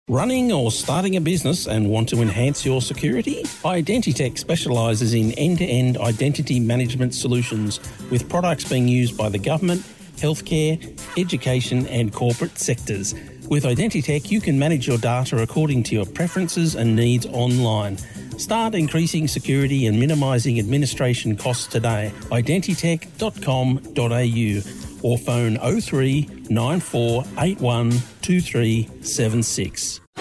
Running or starting a business and want to enhance your security? Identitech specialises in end-to-end identity management solutions with products being used by the government, healthcare, education and corporate sectors. With Identitech, you can manage your data according to your preferences and needs online. Start increasing security and minimising administration costs today. Identitech.com.au or phone 03 9481 2376.